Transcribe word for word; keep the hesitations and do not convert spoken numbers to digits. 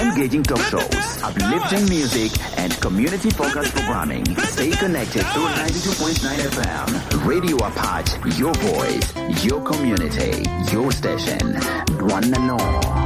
engaging talk shows, uplifting music, and community-focused programming. Stay connected to ninety-two point nine F M. Radio Apache, your voice, your community, your station. One and all.